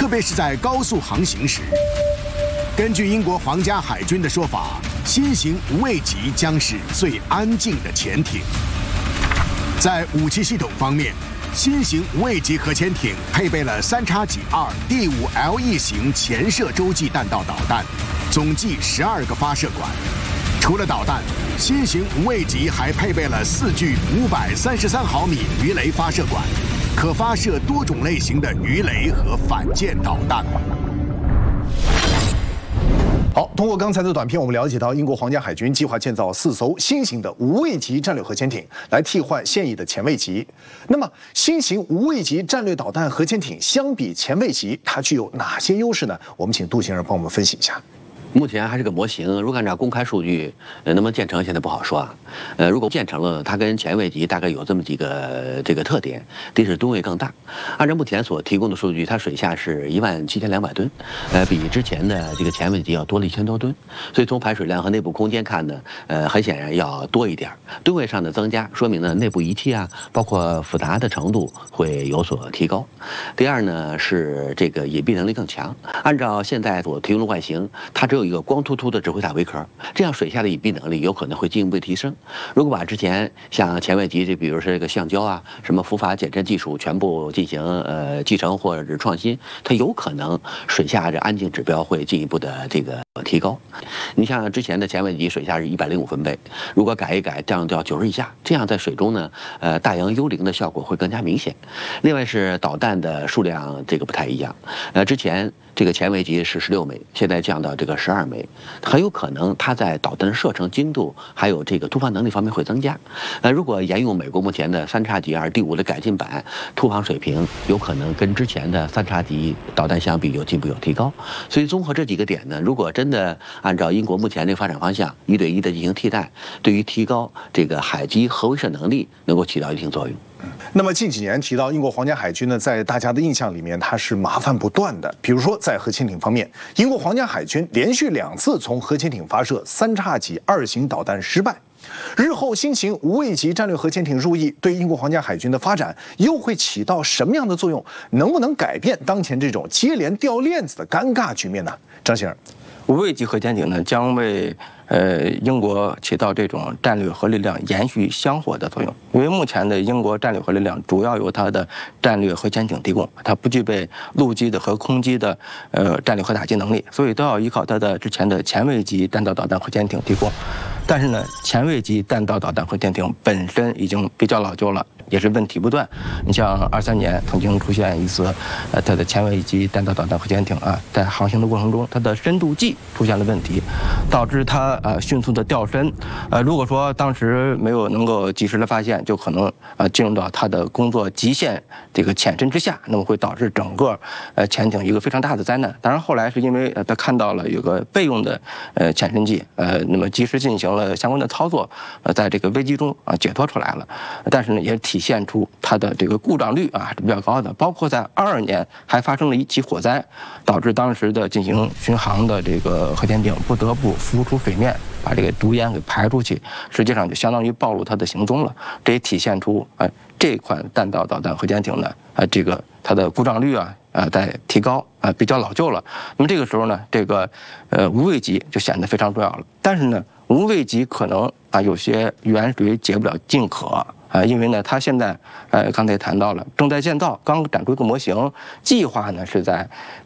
特别是在高速航行时。根据英国皇家海军的说法，新型无畏级将是最安静的潜艇。在武器系统方面，新型无畏级核潜艇配备了3X2第5 LE 型潜射洲际弹道导弹，总计12个发射管。除了导弹，新型无畏级还配备了4具533毫米鱼雷发射管，可发射多种类型的鱼雷和反舰导弹。 好，通过刚才的短片，我们了解到英国皇家海军计划建造4艘新型的无畏级战略核潜艇，来替换现役的前卫级。那么，新型无畏级战略导弹核潜艇相比前卫级，它具有哪些优势呢？我们请杜先生帮我们分析一下。 目前还是个模型，如果按照公开数据，能不能建成现在不好说啊。如果建成了，它跟前卫级大概有这么几个特点：第一是吨位更大，按照目前所提供的数据，它水下是17200吨，比之前的这个前卫级要多了1000多吨，所以从排水量和内部空间看呢，很显然要多一点。吨位上的增加，说明呢内部仪器啊，包括复杂的程度会有所提高。第二呢是这个隐蔽能力更强，按照现在所提供的外形，它只有一个光秃秃的指挥塔尾壳，这样水下的隐蔽能力有可能会进一步提升。如果把之前像前卫级比如说这个橡胶啊、什么浮法减震技术全部进行继承或者是创新，它有可能水下这安静指标会进一步的这个提高。你像之前的前卫级水下是105分贝，如果改一改降到90以下，这样在水中呢，大洋幽灵的效果会更加明显。另外是导弹的数量这个不太一样，之前这个前卫级是16枚，现在降到这个12枚，很有可能它在导弹射程精度还有这个突防能力方面会增加。如果沿用美国目前的3X2第5的改进版，突防水平有可能跟之前的3X级导弹相比有进步有提高。所以综合这几个点呢，如果真的按照英国目前这个发展方向1对1的进行替代，对于提高这个海基核威慑能力能够起到一定作用。 那么近几年提到英国皇家海军呢，在大家的印象里面，它是麻烦不断的。比如说在核潜艇方面，英国皇家海军连续2次从核潜艇发射3X级2型导弹失败。日后新型无畏级战略核潜艇入役，对英国皇家海军的发展又会起到什么样的作用？能不能改变当前这种接连掉链子的尴尬局面呢？张先生， 无畏级核潜艇呢，将为英国起到这种战略核力量延续香火的作用。因为目前的英国战略核力量主要由它的战略核潜艇提供，它不具备陆基的和空基的战略核打击能力，所以都要依靠它的之前的前卫级弹道导弹核潜艇提供。但是呢，前卫级弹道导弹核潜艇本身已经比较老旧了，也是问题不断。你像23年曾经出现一次，它的前卫级弹道导弹核潜艇啊，在航行的过程中，它的深度计出现了问题，导致它迅速的掉深。如果说当时没有能够及时的发现，就可能进入到它的工作极限这个潜深之下，那么会导致整个潜艇一个非常大的灾难。当然后来是因为他看到了有个备用的潜深计，那么及时进行了相关的操作，在这个危机中解脱出来了。但是呢，也体现出它的这个故障率是比较高的，包括在22年还发生了一起火灾，导致当时的进行巡航的这个核潜艇不得不浮出水面，把这个毒烟给排出去，实际上就相当于暴露它的行踪了。这也体现出这款弹道导弹核潜艇呢这个它的故障率在提高比较老旧了。那么这个时候呢，这个无畏级就显得非常重要了。但是呢，无畏级可能有些远水解不了近渴因为呢，它现在刚才也谈到了正在建造，刚展出一个模型，计划呢是在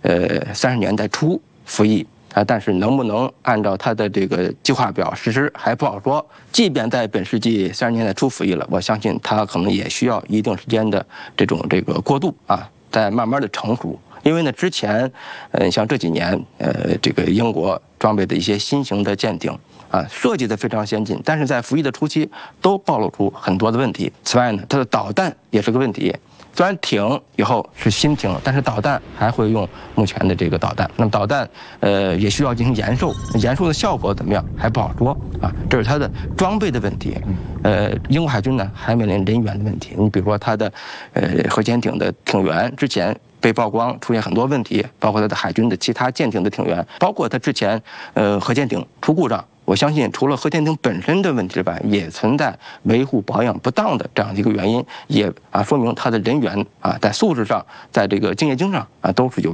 30年代初服役。但是能不能按照它的这个计划表实施还不好说。即便在本世纪30年代初服役了，我相信它可能也需要一定时间的这个过渡在慢慢的成熟。因为呢，之前像这几年这个英国装备的一些新型的舰艇设计的非常先进，但是在服役的初期都暴露出很多的问题。此外呢，它的导弹也是个问题。虽然艇以后是新艇，但是导弹还会用目前的这个导弹。那么导弹也需要进行延寿，延寿的效果怎么样还不好说这是它的装备的问题。英国海军呢还面临人员的问题。你比如说它的核潜艇的艇员之前被曝光出现很多问题，包括它的海军的其他舰艇的艇员，包括它之前核潜艇出故障。我相信除了核潜艇本身的问题之外，也存在维护保养不当的这样一个原因，也说明它的人员在素质上，在这个敬业精上都是有